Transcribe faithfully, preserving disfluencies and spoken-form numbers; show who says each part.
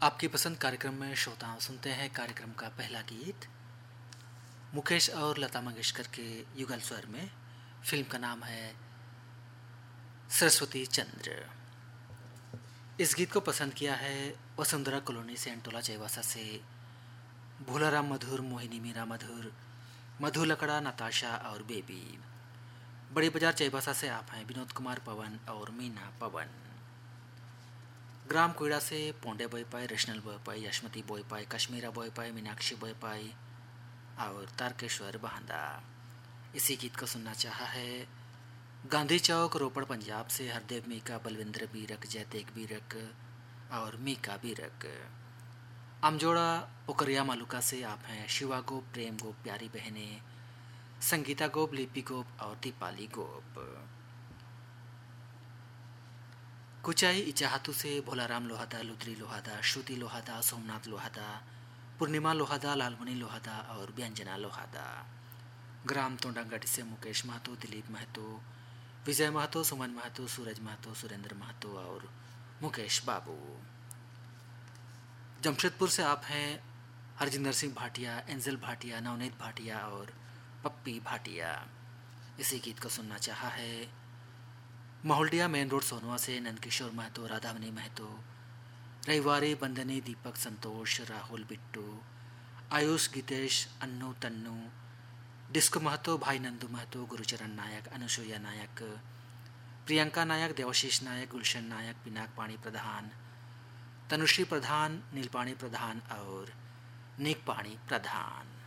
Speaker 1: आपकी पसंद कार्यक्रम में श्रोताओं सुनते हैं कार्यक्रम का पहला गीत मुकेश और लता मंगेशकर के युगल स्वर में। फिल्म का नाम है सरस्वती चंद्र। इस गीत को पसंद किया है वसुंधरा कॉलोनी से एंटोला चैवासा से भोलाराम मधुर, मोहिनी मीरा मधुर, मधु लकड़ा, नताशा और बेबी। बड़ी बाजार चैवासा से आप हैं विनोद कुमार पवन और मीना पवन। ग्राम कोयड़ा से पोंडे बोईपाई, रश्नल बोईपाई, यशमती बोईपाई, कश्मीरा बोईपाई, मीनाक्षी बोईपाई और तारकेश्वर बहांदा। इसी गीत को सुनना चाहा है गांधी चौक, रोपड़, पंजाब से हरदेव मीका, बलविंद्र बीरक, जयतेक बीरक और मीका बीरक। अमजोड़ा पोकरिया मालुका से आप हैं शिवा गोप, प्रेम गोप, प्यारी बहने, संगीता गोप, लिपि गोप और दीपाली गोप। कुचाई इचाहतु से भोलाराम लोहादा, लुद्री लोहादा, श्रुति लोहादा, सोमनाथ लोहादा, पूर्णिमा लोहादा, लालमणि लोहादा और व्यंजना लोहादा। ग्राम तोंडागढ़ से मुकेश महतो, दिलीप महतो, विजय महतो, सुमन महतो, सूरज महतो, सुरेंद्र महतो और मुकेश बाबू। जमशेदपुर से आप हैं हरजिंदर सिंह भाटिया, एंजल भाटिया, नवनीत भाटिया और पप्पी भाटिया। इसी गीत को सुनना चाहा है महुल्डिया मेन रोड सोनवा से नंदकिशोर महतो, राधामणि महतो, रविवारी, बंदनी, दीपक, संतोष, राहुल, बिट्टू, आयुष, गीतेश, अन्नू, तन्नू, डिस्को महतो, भाई नंदू महतो, गुरुचरण नायक, अनुसुईया नायक, प्रियंका नायक, देवाशीष नायक, गुलशन नायक, पिनाक पाणी प्रधान, तनुश्री प्रधान, नीलपाणी प्रधान और नीक पाणी प्रधान।